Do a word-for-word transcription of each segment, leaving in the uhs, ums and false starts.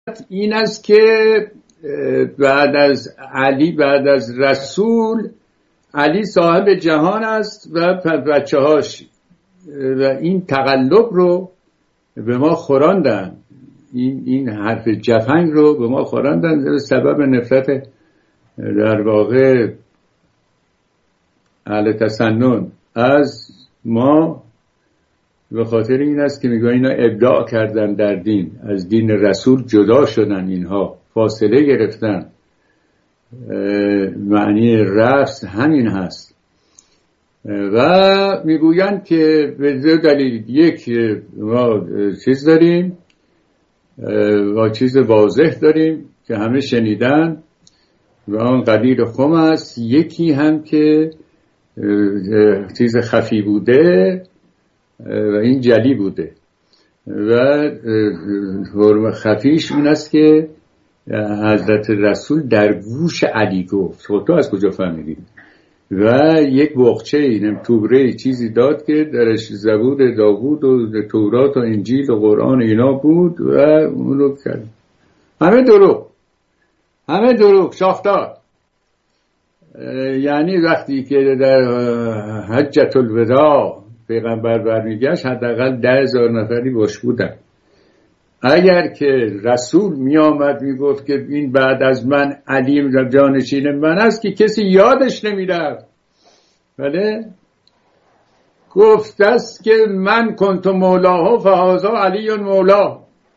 این است که بعد از علی، بعد از رسول، علی صاحب جهان است و بچه هاش و این تقلب رو به ما خوراندن، این این حرف جفنگ رو به ما خوراندن، سبب نفرت در واقع اهل تسنن از ما به خاطر این است که میگه اینا ابداع کردن در دین، از دین رسول جدا شدن، اینها فاصله گرفتن. معنی رفض همین هست و میگویند که به دو دلیل: یک، ما چیز داریم و چیز واضح داریم که همه شنیدن و آن قدیر خم است، یکی هم که چیز خفی بوده و این جلی بوده و حرم خفیش اون است که حضرت رسول در گوش علی گفت. تو از کجا فهمیدی؟ و یک بخچه اینم توبره چیزی داد که درش زبور داوود و تورات و انجیل و قرآن اینا بود و اون رو کرد. همه دروغ، همه دروغ ساختار. یعنی وقتی که در حجة الوداع پیغمبر برمیگشت حداقل ده هزار نفری باش بودن. اگر که رسول می آمد می گفت که این بعد از من علی جانشین من است که کسی یادش نمی رفت. بله گفت است که من کنت مولاه فهذا علی مولا.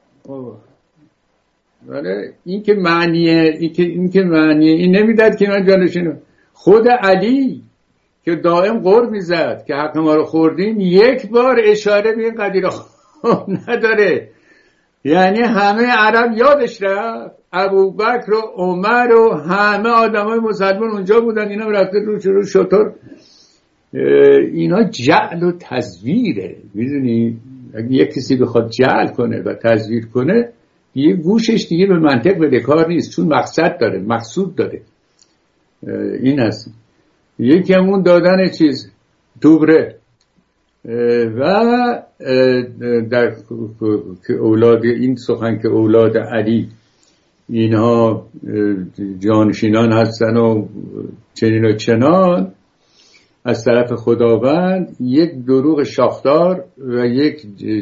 بله این که معنیه، این که این که معنیه این نمیداد که من جانشینم. خود علی که دائم غر میزد که حق ما رو خوردین، یک بار اشاره به این قضیه نداره. یعنی همه عرب یادش رفت، ابوبکر و عمر و همه آدمای مسلمان اونجا بودن، اینا رفته رو رو شطور. اینا جعل و تزویره. میدونی اگه یک کسی بخواد جعل کنه و تزویر کنه، یه گوشش دیگه به منطق به کار نیست، چون مقصد داره، مقصود داره. این هست. یکی همون دادن چیز دوبره و در اولاد این سخن که اولاد علی اینها جانشینان هستن و چنین و چنان از طرف خداوند، یک دروغ شاخدار و یک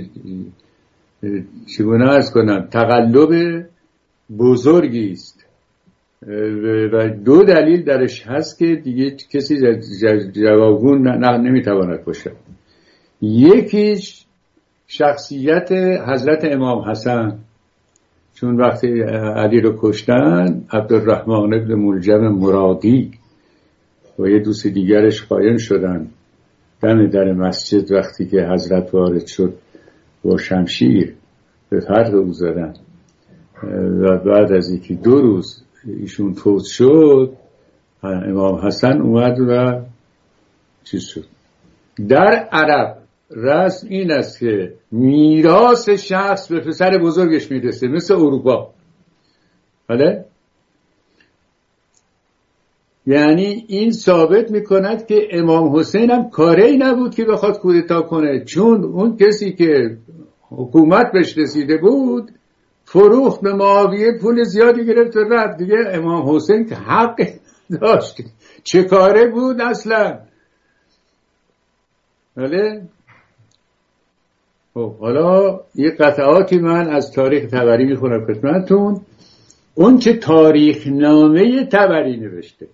چگونه عرض کنم تقلب بزرگی است و دو دلیل درش هست که دیگه کسی جوابگو نمیتواند باشه. یکیش شخصیت حضرت امام حسن، چون وقتی علی رو کشتن عبدالرحمن ابن ملجم مرادی و یه دوست دیگرش قایم شدن دم در مسجد وقتی که حضرت وارد شد با شمشیر به فرق او زدن و بعد از یکی دو روز ایشون فوت شد، امام حسن اومد و چیز شد. در عرب رسم این است که میراث شخص به پسر بزرگش میرسه، مثل اروپا. بله؟ یعنی این ثابت میکند که امام حسین هم کاری نبود که بخواد کودتا کنه، چون اون کسی که حکومت بهش رسیده بود فروخت به معاویه، پول زیادی گرفت و رفت دیگه. امام حسین که حق داشت، چه کاره بود اصلا؟ بله؟ خب حالا یه قطعاتی من از تاریخ طبری میخونم خدمتتون. اون که تاریخ نامه طبری نوشته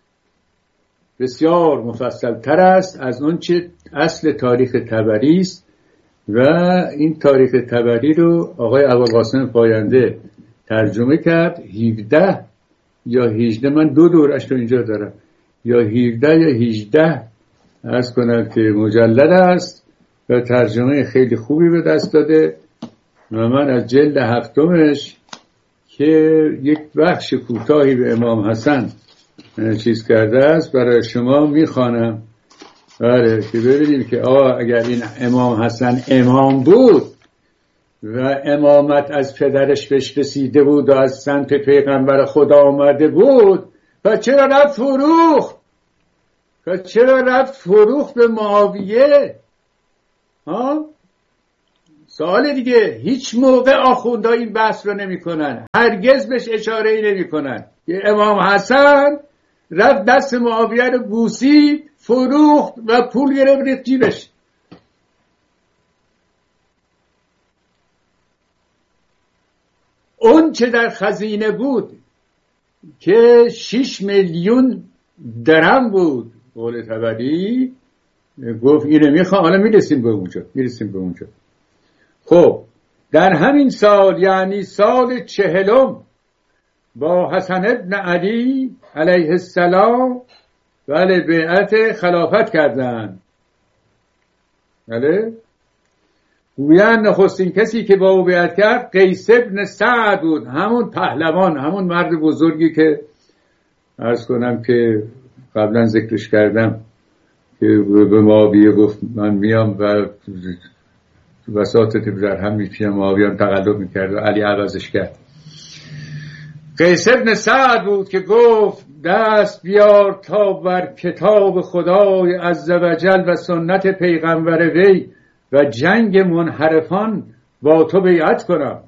بسیار مفصل تر است از اون چه اصل تاریخ طبری است و این تاریخ طبری رو آقای ابوالقاسم پاینده ترجمه کرد. هفده یا هجده، من دو دورش رو اینجا دارم، یا هفده یا هجده عرض کنم که مجلد است و ترجمه خیلی خوبی به دست داده و من از جلد هفتمش که یک بخش کوتاهی به امام حسن چیز کرده است برای شما میخوانم. بله که ببینیم که آه اگر این امام حسن امام بود و امامت از پدرش بهش رسیده بود و از سمت پیغمبر خدا آمده بود، و چرا رفت فروخت و چرا رفت فروخت به معاویه؟ ها سوال دیگه، هیچ موقع آخوندها این بحث رو نمی کنن، هرگز بهش اشاره ای نمی کنن که امام حسن رفت دست معاویه رو بوسید، فروخت و پول گرفت ریخت جیبش. اون چه در خزینه بود که شش میلیون درم بود، قول طبری گفت اینو میخوام. حالا میرسیم به اونجا میرسیم به اونجا خب در همین سال، یعنی سال چهلم، با حسن ابن علی علیه السلام بله بیعت خلافت کردند. بله گویند نخستین کسی که با او بیعت کرد قیس ابن سعد بود، همون پهلوان، همون مرد بزرگی که عرض کنم که قبلا ذکرش کردم که به معاویه گفت من میام و وساطت در هم میپیم، معاویه هم تقلب میکرد و علی عوضش کرد. قیس ابن سعد بود که گفت دست بیار تا بر کتاب خدای عزوجل و سنت پیغمبر وی و جنگ منحرفان با تو بیعت کنم.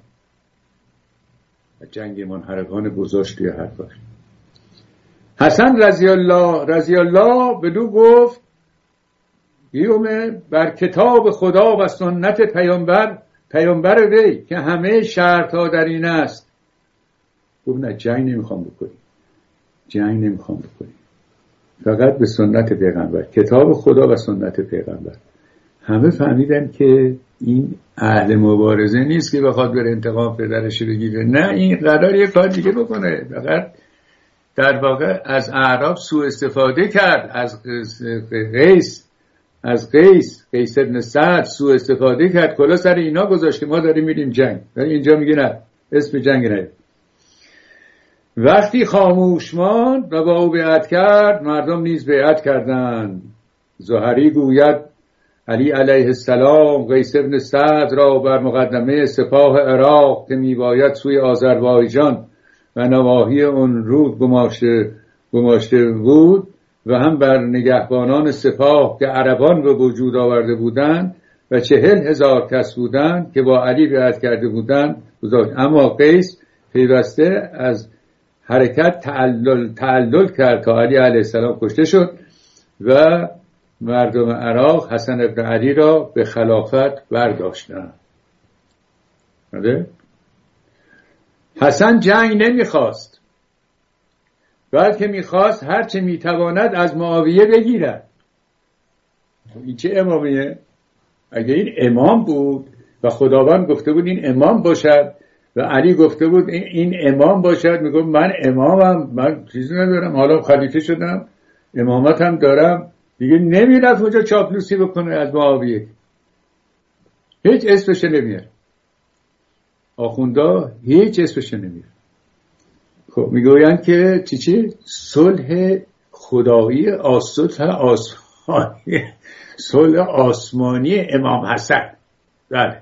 و جنگ منحرفان گذاشت توی حرفاش. حسن رضی الله رضی الله بدو گفت بیومه بر کتاب خدا و سنت پیامبر پیامبر وی که همه شرط ها در این است. گفت نه جنگ نمیخوام بکنی، جنگ نمیخوام بکنی، فقط به سنت پیغمبر، کتاب خدا و سنت پیغمبر. همه فهمیدن که این اهل مبارزه نیست که بخواد بره انتقام پدرش بگیره، نه این قرار یه کار دیگه بکنه. فقط در واقع از اعراب سوء استفاده کرد، از قیس از قیس قیس ابن سعد سوء استفاده کرد، کلا سر اینا گذاشت که ما داریم میریم جنگ. ولی اینجا میگه نه، اسم جنگ نه. وقتی خاموش ماند و با او بیعت کرد، مردم نیز بیعت کردند. زهری گوید علی علیه السلام قیس ابن سعد را بر مقدمه سپاه عراق که میباید سوی آذربایجان و نواحی اون رود گماشته گماشته بود و هم بر نگهبانان سپاه که عربان به وجود آورده بودند و چهل هزار کس بودند که با علی بیعت کرده بودند گذاشت. اما قیس پیوسته از حرکت تعلل تعلل کرد تا علی علیه السلام کشته شد و مردم عراق حسن ابن علی را به خلافت برداشتند. حسن جنگ نمیخواست، بلکه میخواست هرچه میتواند از معاویه بگیرد. این چه امامیه؟ اگه این امام بود و خداوند گفته بود این امام باشد و علی گفته بود این امام باشد، میگم من امامم، من چیزی ندارم، حالا خلیفه شدم، امامت هم دارم دیگه، نمیرفت اونجا چاپلوسی بکنه از معاویه، هیچ اسمش نمیاره. آخوندا هیچ اسمش نمیاره. خب میگویند که چی چی؟ صلح خدایی، صلح آسمانی، صلح آسمانی امام حسن. بله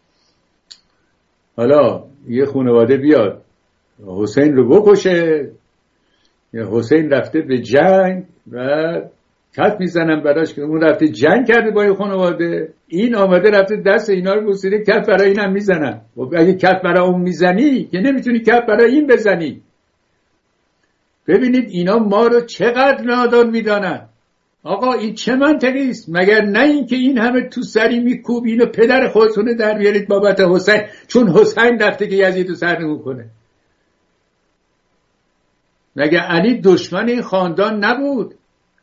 حالا یه خانواده بیاد حسین رو بکشه، حسین رفته به جنگ و کف میزنن براش که اون رفته جنگ کرده با یه خانواده، این آمده رفته دست اینا رو بوسیده، کف برای این هم میزنن. و اگه کف برای اون میزنی که نمیتونی کف برای این بزنی. ببینید اینا ما رو چقدر نادان میدانن. آقا این چه منطقی است؟ مگر نه این که این همه تو سری میکوب اینو پدر خودتونه در بیارید بابت حسین، چون حسین رفته که یزید رو سرنگون کنه. مگر علی دشمن این خاندان نبود؟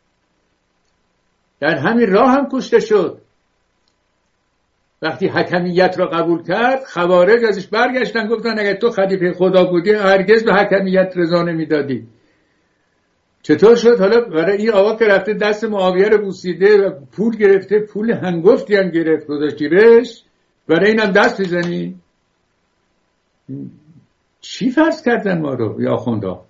در همین راه هم کشته شد. وقتی حکمیت را قبول کرد خوارج ازش برگشتن گفتن اگر تو خلیفه خدا بودی هرگز به حکمیت رضا نمیدادی. چطور شد؟ حالا برای این آقا که رفته دست معاویه رو بوسیده و پول گرفته، پول هنگفتی هم گرفت گذاشتیرش، برای اینم دست بزنی؟ چی فرض کردن ما رو یا آخوندا؟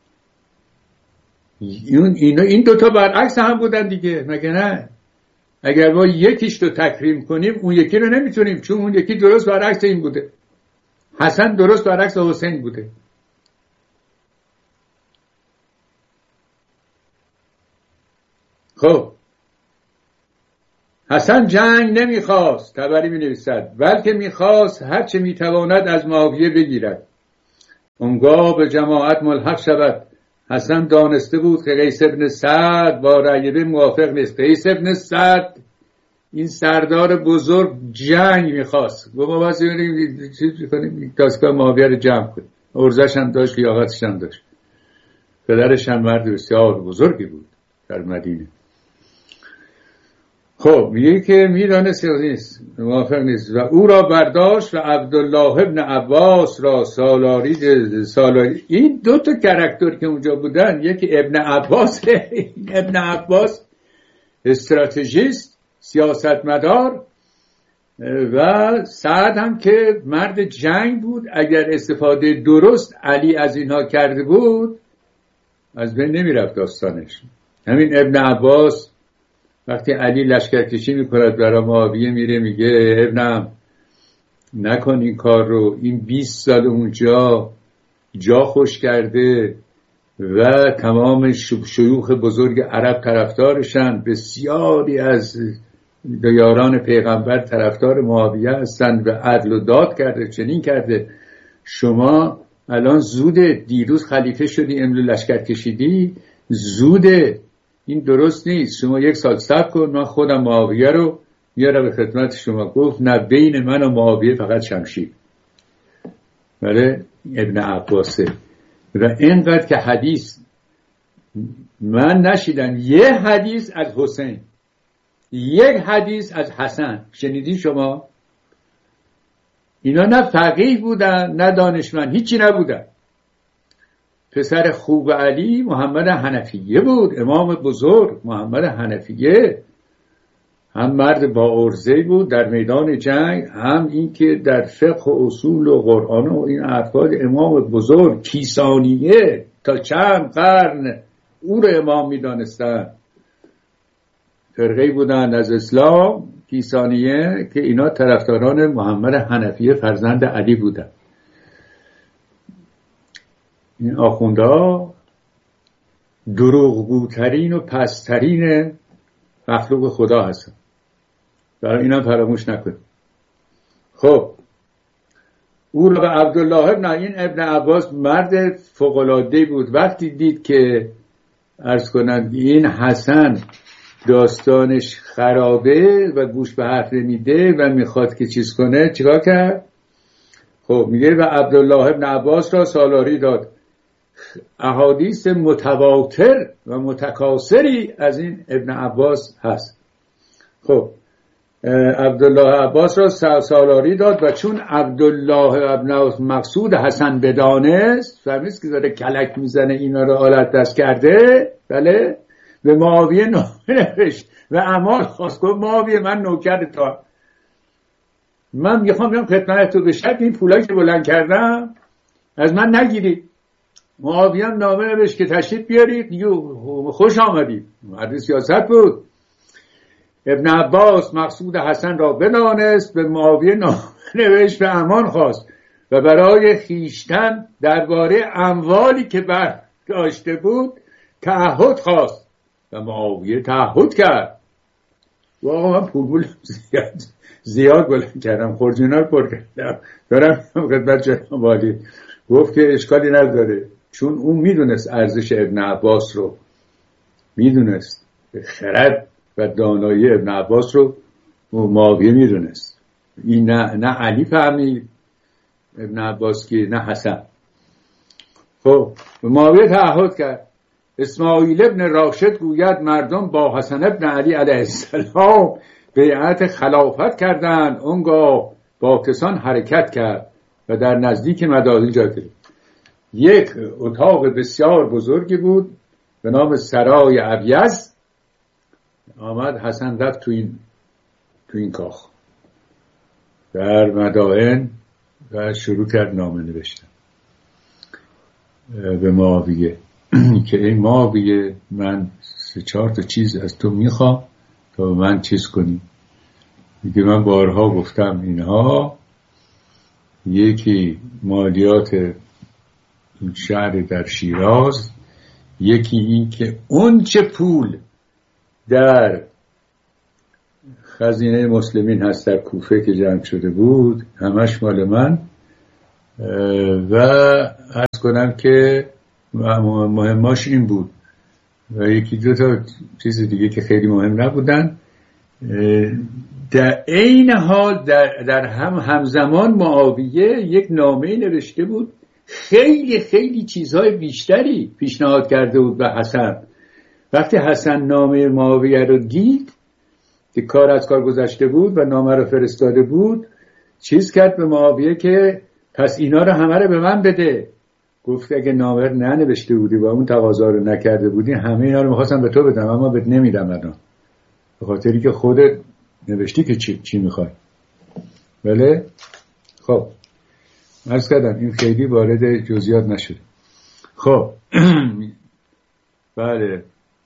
این اینا این دوتا برعکس هم بودن دیگه، مگه نه؟ اگر ما یکیش رو تکریم کنیم اون یکی رو نمیتونیم، چون اون یکی درست برعکس این بوده. حسن درست برعکس حسین بوده. خب حسن جنگ نمیخواست، طبری می نویسد، بلکه میخواست هرچه میتواند از معاویه بگیرد. اونگاه به جماعت ملحق شود. حسن دانسته بود که قیس ابن سعد با رأی موافق نیست. قیس ابن سعد این سردار بزرگ جنگ میخواست. گفت ما باید چیز کنیم دستگاه معاویه رو جمع کنیم. ارزش هم داشت، لیاقتش هم داشت. پدرش هم مرد بسیار بزرگی بود در مدینه. خب میگه که میدانست نیست، موافق نیست و او را برداشت و عبدالله ابن عباس را سالاری سالاری این دو تا کاراکتر که اونجا بودن، یکی ابن عباس ابن عباس استراتژیست سیاستمدار و سعد هم که مرد جنگ بود. اگر استفاده درست علی از اینها کرده بود از بین نمی رفت داستانش. همین ابن عباس وقتی علی لشکرکشی میکند برای معاویه میره میگه ابنم نکن این کار رو، این بیست سال اونجا جا خوش کرده و تمام شیوخ بزرگ عرب طرفدارشن، بسیاری از یاران پیغمبر طرفدار معاویه هستند و عدل و داد کرده، چنین کرده. شما الان زوده، دیروز خلیفه شدی امروز لشکر کشیدی، زوده، این درست نیست. شما یک سال صبر کن، من خودم معاویه رو میارم به خدمت شما. گفت نه، بین من و معاویه فقط شمشیر. بله ابن عباسه. و اینقدر که حدیث من نشیدم یه حدیث از حسین، یک حدیث از حسن شنیدین شما؟ اینا نه فقیه بودن نه دانشمند، هیچی نبودن. پسر خوب علی محمد حنفیه بود، امام بزرگ محمد حنفیه، هم مرد با عرضه بود در میدان جنگ، هم این که در فقه و اصول و قرآن و این افکار امام بزرگ کیسانیه تا چند قرن او رو امام میدانستن. فرقه بودن از اسلام کیسانیه که اینا طرفداران محمد حنفیه فرزند علی بودن. این آخوندها دروغگوترین و پسترین مخلوق خدا هستن، برای اینم فراموش نکنید. خب او را به عبدالله ابن این ابن عباس مرد فوق‌العاده بود. وقتی دید که عرض کنند این حسن داستانش خرابه و گوش به حرف نمیده و میخواد که چیز کنه، چیکار کرد؟ خب میگه و عبدالله ابن عباس را سالاری داد. احادیث متواتر و متکاثری از این ابن عباس هست. خب عبدالله عباس را سالاری داد و چون عبدالله ابن مقصود حسن بدانست، فهمید که داره کلک میزنه اینا رو آلت دست کرده، بله، به معاویه نامه نوشت و اعمال خواست. گفت معاویه من نوکر تا من میخوام بیام خدمت تو، به شرط این پولایی که بلند کردم از من نگیری. معاویه هم نامه نوشت که تشریف بیارید، خوش آمدید. مرد سیاست بود. ابن عباس مقصود حسن را بدانست، به معاویه نامه نوشت و امان خواست و برای خیشتن درباره اموالی که برداشته بود تعهد خواست و معاویه تعهد کرد. واقعا من پول بول زیاد زیاد بلند کردم، خورجینا رو پر کردم، دارم خدمت جناب عالی. گفت که اشکالی نداره، چون اون میدونست ارزش ابن عباس رو، میدونست خرد و دانایی ابن عباس رو معاویه میدونست. این نه, نه علی فهمید ابن عباس که نه حسن. خب معاویه تعهد کرد. اسماعیل ابن راشد گوید مردم با حسن ابن علی علیه السلام بیعت خلافت کردند. اونگاه با کسان حرکت کرد و در نزدیک مدائن جا گرفت. یک اتاق بسیار بزرگی بود به نام سرای ابیض. آمد حسن رفت تو این تو این کاخ در مدائن و شروع کرد نامه نوشتن به معاویه که این معاویه من سه چهار تا چیز از تو میخوام تا من چیز کنی. میگه من بارها گفتم اینها، یکی مالیات این شهر در شیراز، یکی این که اون چه پول در خزینه مسلمین هست در کوفه که جمع شده بود، همش مال من. و عرض کنم که مهماش این بود و یکی دو تا چیز دیگه که خیلی مهم نبودن. در این حال در, در هم همزمان معاویه یک نامه نوشته بود، خیلی خیلی چیزهای بیشتری پیشنهاد کرده بود به حسن. وقتی حسن نامه معاویه رو دید که کار از کار گذشته بود و نامه رو فرستاده بود، چیز کرد به معاویه که پس اینا رو همه رو به من بده. گفت اگه نامه رو ننوشته بودی و اون تقاضا رو نکرده بودی، همه اینا رو می‌خواستم به تو بدم، اما بهت نمیدم الان، به خاطری که خودت نوشتی که چی, چی میخوای. بله خب عرض کردم این خیلی وارد جزئیات نشده. خب بله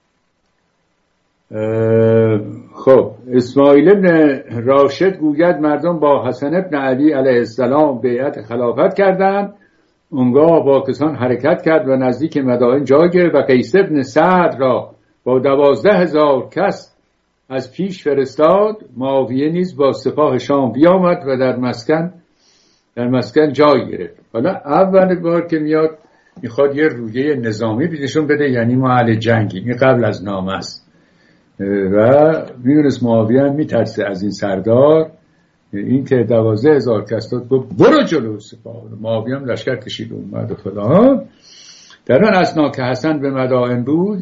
خب اسماعیل ابن راشد گوید مردم با حسن ابن علی علیه السلام بیعت خلافت کردند. اونگاه با کسان حرکت کرد و نزدیک مدائن جا گرفت و قیس ابن سعد را با دوازده هزار کس از پیش فرستاد. معاویه نیز با سپاه شام بیامد و در مسکن در مسکن جای گرفت. حالا اول بار که میاد میخواد یه رویه نظامی نشون بده، یعنی ما اهل جنگی. این قبل از نامه است و میدونست معاویه هم میترسه از این سردار. این که دوازده هزار کس داد گفت برو جلو سپاه. معاویه هم لشکر کشید اومد و فلان. در آن اثنا که حسن به مدائن بود،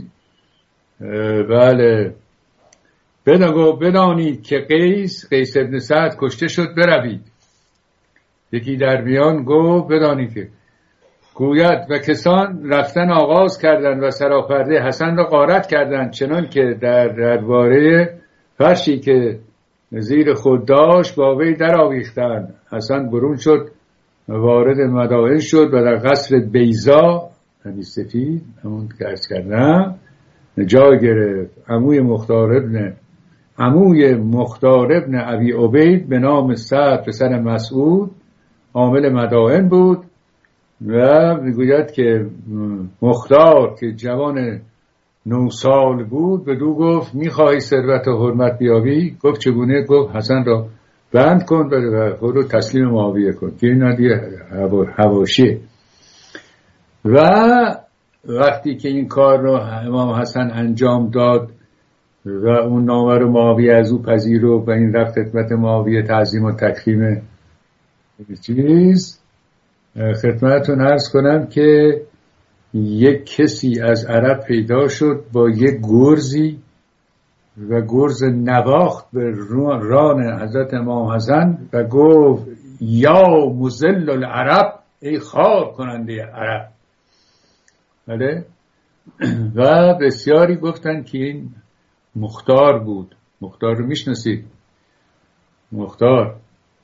بله بدانگو بدانید که قیس قیس ابن سعد کشته شد، بروید. یکی در میان گفت بدانید که گوید و کسان رفتن آغاز کردند و سراپرده حسن را غارت کردند، چنان که در درباره فرشی که زیر خود داشت با وی در آویختند. حسن برون شد وارد مدائن شد و در قصر بیضا، یعنی سفید همون که عرض کردم، جا گرفت. عموی مختار ابن عموی مختار ابن ابی عبید به نام سعد پسر مسعود عامل مدائن بود و میگوید که مختار که جوان نه سال بود بدو گفت میخواهی ثروت و حرمت بیابی؟ گفت چگونه؟ گفت حسن را بند کن و خود رو تسلیم معاویه کن که این دیگه حواشی. و وقتی که این کار رو امام حسن انجام داد و اون نامه رو معاویه از او پذیرفت و این رفت خدمت معاویه تعظیم و تکریم چیز، خدمتتون عرض کنم که یک کسی از عرب پیدا شد با یک گرزی و گرز نواخت به ران حضرت امام حسن و گفت یا مذل العرب، ای خوار کننده عرب. بله و بسیاری گفتن که این مختار بود. مختار رو میشناسید؟ مختار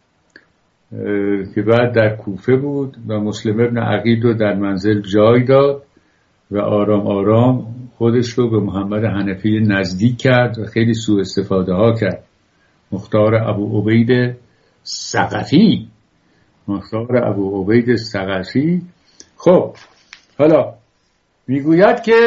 که بعد در کوفه بود و مسلم ابن عقیل رو در منزل جای داد و آرام آرام خودش رو به محمد حنفی نزدیک کرد و خیلی سوء استفاده ها کرد. مختار ابو عبید ثقفی مختار ابو عبید ثقفی. خب حالا میگوید که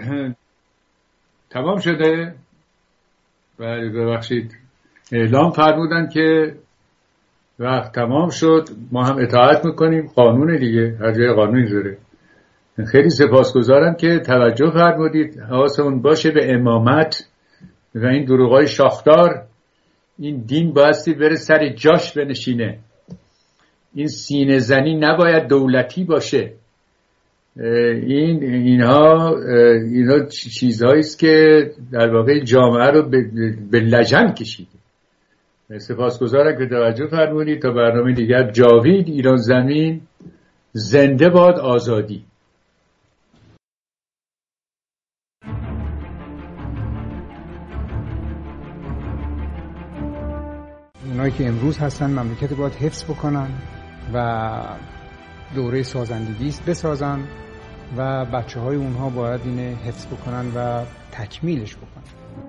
تمام شده. ببخشید اعلام فرمودن که وقت تمام شد، ما هم اطاعت میکنیم، قانون دیگه، هر جای قانونی داره. خیلی سپاسگزارم که توجه فرمودید. حواسمون باشه به امامت و این دروغای شاخدار. این دین بایستی بره سر جاش بنشینه. این سینه زنی نباید دولتی باشه. این اینها اینها چیزهایی است که در واقع جامعه رو به لجن کشیده. سپاسگزارم که توجه فرمودید. تا برنامه دیگر، جاوید ایران زمین، زنده باد آزادی. اونایی که امروز هستن مملکت باید حفظ بکنن و دوره سازندگی بسازن و بچه های اونها باید اینه حفظ بکنن و تکمیلش بکنن.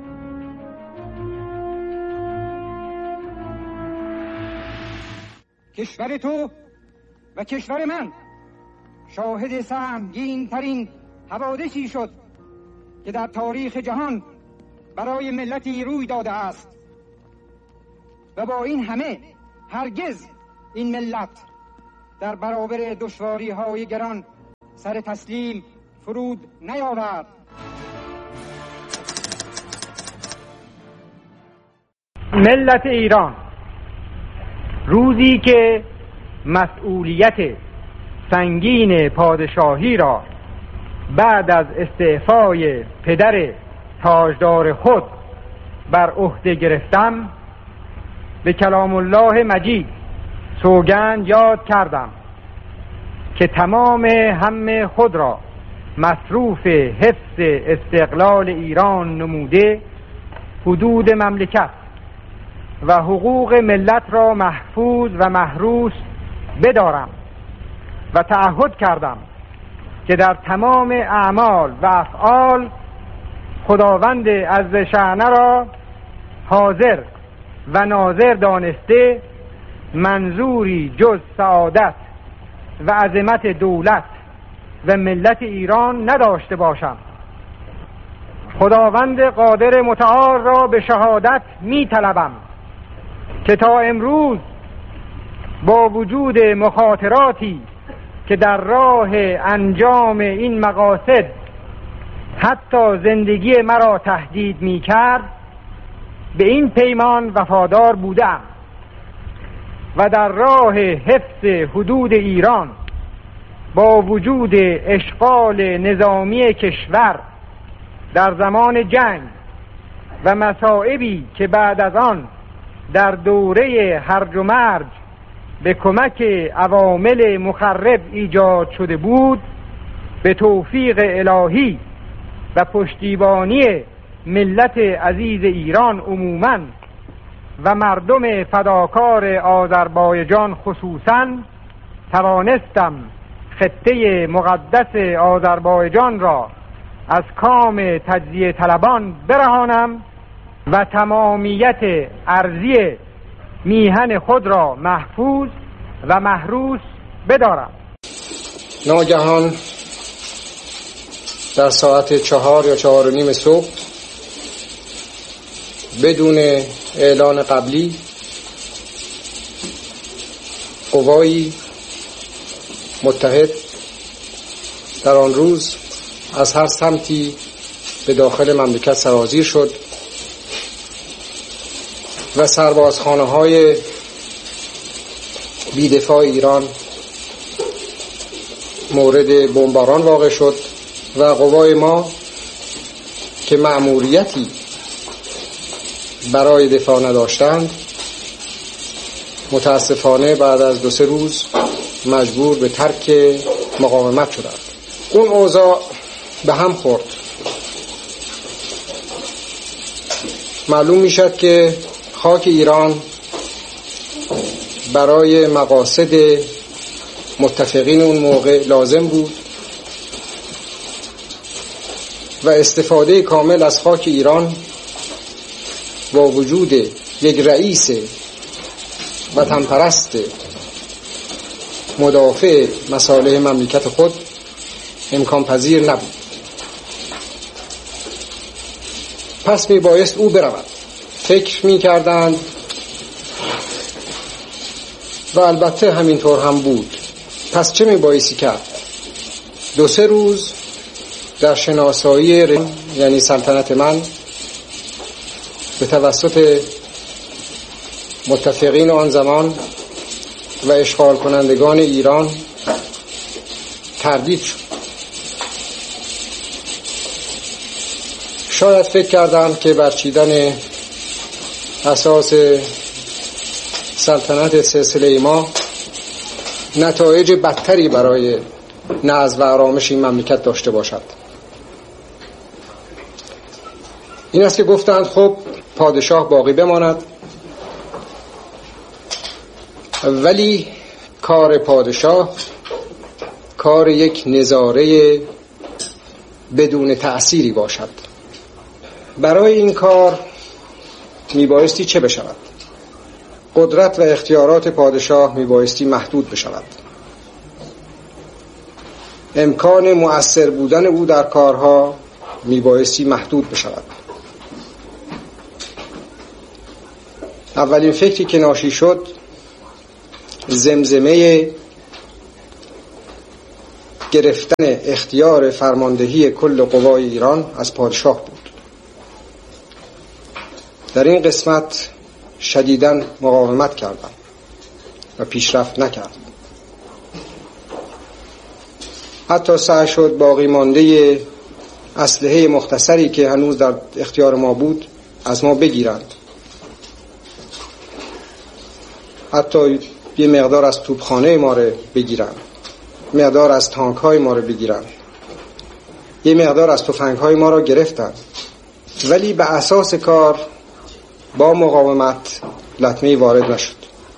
کشور تو و کشور من شاهد سهمگین ترین حوادثی شد که در تاریخ جهان برای ملتی روی داده است. و با این همه هرگز این ملت در برابر دشواری های گران سر تسلیم فرود نیاورد. ملت ایران روزی که مسئولیت سنگین پادشاهی را بعد از استعفای پدر تاجدار خود بر عهده گرفتم، به کلام الله مجید سوگند یاد کردم که تمام هم خود را مصروف حفظ استقلال ایران نموده، حدود مملکت و حقوق ملت را محفوظ و محروس بدارم و تعهد کردم که در تمام اعمال و افعال خداوند عزشأنه را حاضر و ناظر دانسته، منظوری جز سعادت و عظمت دولت و ملت ایران نداشته باشم. خداوند قادر متعال را به شهادت می طلبم که تا امروز با وجود مخاطراتی که در راه انجام این مقاصد حتی زندگی مرا تهدید می کرد، به این پیمان وفادار بودم و در راه حفظ حدود ایران با وجود اشغال نظامی کشور در زمان جنگ و مصائبی که بعد از آن در دوره هرج و مرج به کمک عوامل مخرب ایجاد شده بود، به توفیق الهی و پشتیبانی ملت عزیز ایران عموماً و مردم فداکار آذربایجان خصوصاً توانستم خطه مقدس آذربایجان را از کام تجزیه طلبان برهانم و تمامیت ارضی میهن خود را محفوظ و محروس بدارم. ناگهان در ساعت چهار یا چهار و نیم صبح بدون اعلان قبلی قوایی متحد در آن روز از هر سمتی به داخل مملکت سرازیر شد و سربازخانه های بیدفاع ایران مورد بمباران واقع شد و قوای ما که مأموریتی برای دفاع نداشتند متاسفانه بعد از دو سه روز مجبور به ترک مقاومت شدند. اون اوضاع به هم خورد. معلوم می شد که خاک ایران برای مقاصد متفقین اون موقع لازم بود و استفاده کامل از خاک ایران با وجود یک رئیس وطن پرست مدافع مصالح مملکت خود امکان پذیر نبود. پس می بایست او برود. فکر می کردند و البته همینطور هم بود. پس چه می بایستی کرد؟ دو سه روز در شناسایی ر... یعنی سلطنت من به توسط متفقین آن زمان و اشغال کنندگان ایران تردید شد. شاید فکر کردند که برچیدن اساس سلطنت سلسله ما نتایج بدتری برای نظم و آرامش این مملکت داشته باشد. این است که گفتند خب پادشاه باقی بماند، ولی کار پادشاه کار یک نظاره بدون تأثیری باشد. برای این کار میبایستی چه بشود؟ قدرت و اختیارات پادشاه میبایستی محدود بشود. امکان مؤثر بودن او در کارها میبایستی محدود بشود. اولین فکری که ناشی شد زمزمه گرفتن اختیار فرماندهی کل قوای ایران از پادشاه بود. در این قسمت شدیداً مقاومت کردم و پیشرفت نکرد. حتی سعی شد باقی مانده اسلحه مختصری که هنوز در اختیار ما بود از ما بگیرند. حتی یه مقدار از توپخانه ما رو بگیرند، مقدار از تانک های ما رو بگیرند، یه مقدار از تفنگ های ما رو گرفتند. ولی به اساس کار با مقاومت لطمه‌ای وارد نشد.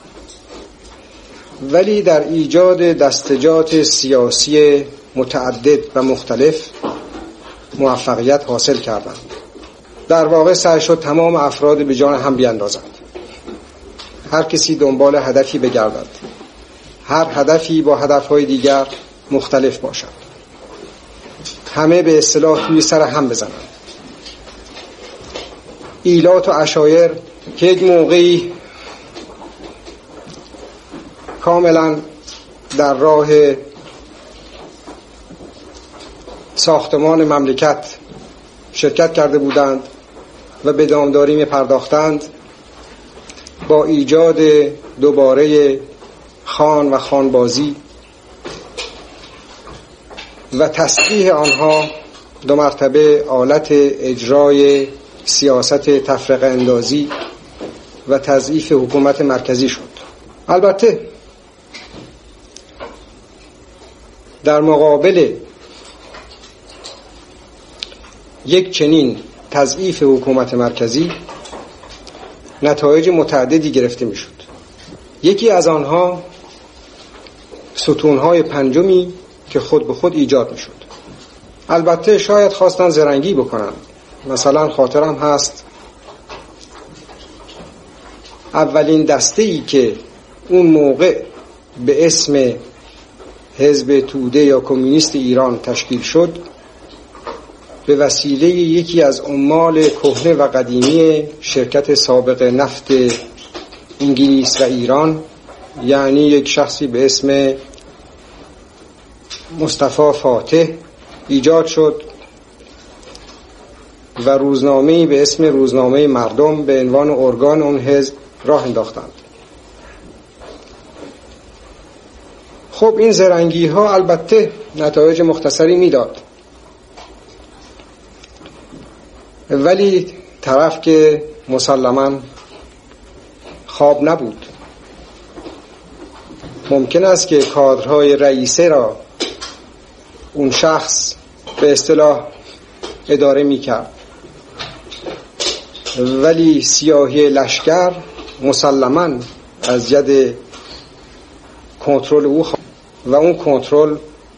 ولی در ایجاد دستجات سیاسی متعدد و مختلف موفقیت حاصل کردند. در واقع سعی شد تمام افراد به جان هم بیاندازند. هر کسی دنبال هدفی بگردد، هر هدفی با هدفهای دیگر مختلف باشد، همه به اصطلاح توی سر هم بزنند. ایلات و عشایر که یک موقعی کاملا در راه ساختمان مملکت شرکت کرده بودند و به دامداری می پرداختند، با ایجاد دوباره خان و خانبازی و تصحیح آنها دو مرتبه آلت اجرای سیاست تفرقه اندازی و تضعیف حکومت مرکزی شد. البته در مقابل یک چنین تضعیف حکومت مرکزی نتایج متعددی گرفته می شد. یکی از آنها ستونهای پنجمی که خود به خود ایجاد می شد. البته شاید خواستن زرنگی بکنن. مثلا خاطرم هست اولین دسته‌ای که اون موقع به اسم حزب توده یا کمونیست ایران تشکیل شد به وسیله یکی از عمال کهنه و قدیمی شرکت سابق نفت انگلیس و ایران، یعنی یک شخصی به اسم مصطفی فاتح ایجاد شد و روزنامه‌ای به اسم روزنامه مردم به عنوان ارگان اون حزب راه انداختند. خب این زرنگی ها البته نتایج مختصری میداد، ولی طرف که مسلماً خواب نبود. ممکن است که کادرهای رئیسه را اون شخص به اصطلاح اداره میکرد، ولی سیاهی لشکر مسلماً از ید کنترل او خواهد و اون کنترل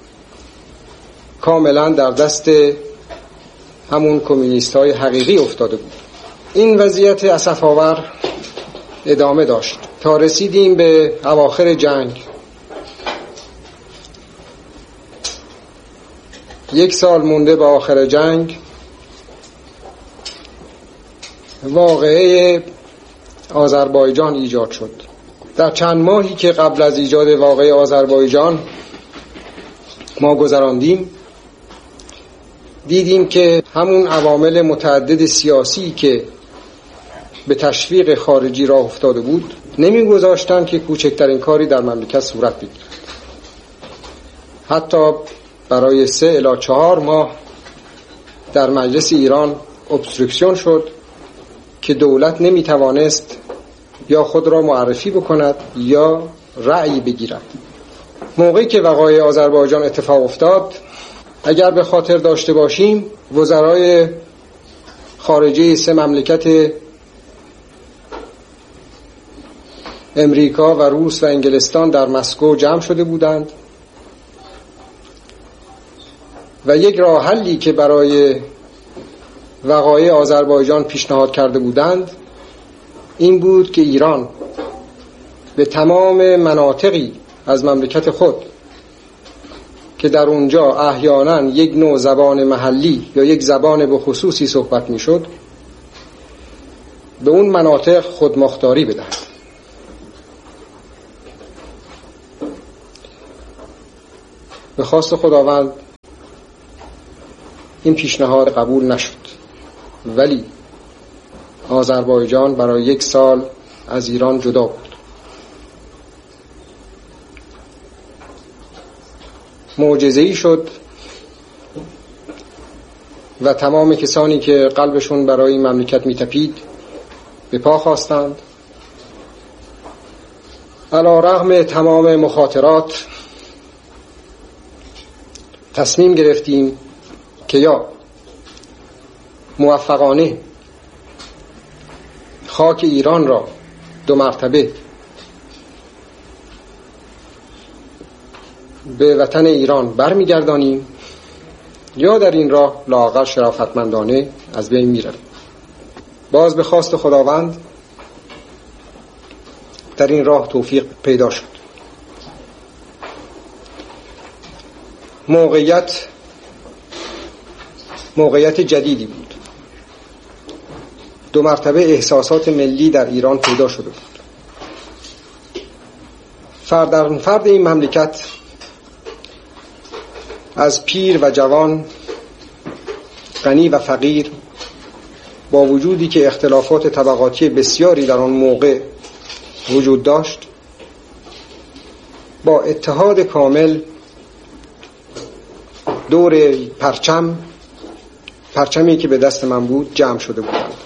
کاملا در دست همون کمونیست های حقیقی افتاده بود. این وضعیت اسف‌آور ادامه داشت تا رسیدیم به اواخر جنگ. یک سال مونده به آخر جنگ واقعه آذربایجان ایجاد شد. در چند ماهی که قبل از ایجاد واقعه آذربایجان ما گذراندیم دیدیم که همون عوامل متعدد سیاسی که به تشویق خارجی راه افتاده بود نمیگذاشتن که کوچکترین کاری در مملکت صورت بگیرد. حتی برای سه الی چهار ماه در مجلس ایران ابسترکسیون شد که دولت نمیتوانست یا خود را معرفی بکند یا رأی بگیرد. موقعی که وقایع آذربایجان اتفاق افتاد، اگر به خاطر داشته باشیم، وزرای خارجه سه مملکت امریکا و روس و انگلستان در مسکو جمع شده بودند و یک راه حلی که برای وقایع آذربایجان پیشنهاد کرده بودند این بود که ایران به تمام مناطقی از مملکت خود که در اونجا احیانا یک نوع زبان محلی یا یک زبان به خصوصی صحبت می شد به اون مناطق خودمختاری بدهند. به خواست خداوند این پیشنهاد قبول نشد، ولی آذربایجان برای یک سال از ایران جدا بود. معجزه‌ای شد و تمام کسانی که قلبشون برای این مملکت میتپید به پا خواستند. علی رغم تمام مخاطرات تصمیم گرفتیم که یا موفقانه خاک ایران را دو مرتبه به وطن ایران برمیگردانیم یا در این راه لااقل شرافتمندانه از بین میرویم. باز به خواست خداوند در این راه توفیق پیدا شد. موقعیت موقعیت جدیدی بود. دو مرتبه احساسات ملی در ایران پیدا شده بود. فرد فرد این مملکت از پیر و جوان، غنی و فقیر، با وجودی که اختلافات طبقاتی بسیاری در آن موقع وجود داشت، با اتحاد کامل دور پرچم پرچمی که به دست من بود جمع شده بودند.